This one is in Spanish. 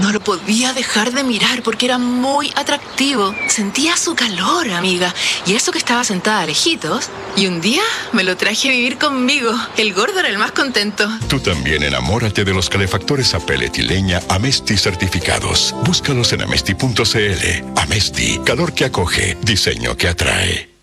No lo podía dejar de mirar porque era muy atractivo. Sentía su calor, amiga. Y eso que estaba sentada lejitos. Y un día me lo traje a vivir conmigo. El gordo era el más contento. Tú también enamórate de los calefactores a pellet y leña Amesti certificados. Búscalos en amesti.cl. Amesti, calor que acoge, diseño que atrae.